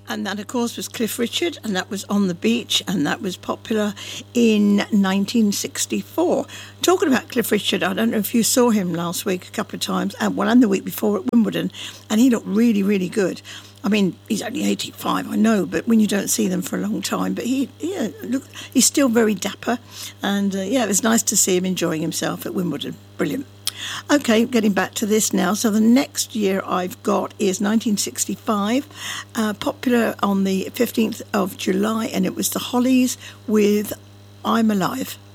And that, of course, was Cliff Richard, and that was On the Beach, and that was popular in 1964. Talking about Cliff Richard, I don't know if you saw him last week a couple of times, and the week before at Wimbledon, and he looked really, really good. I mean, he's only 85, I know, but when you don't see them for a long time, but he's still very dapper, and it was nice to see him enjoying himself at Wimbledon. Brilliant. Okay, getting back to this now. So the next year I've got is 1965, popular on the 15th of July, and it was the Hollies with I'm Alive.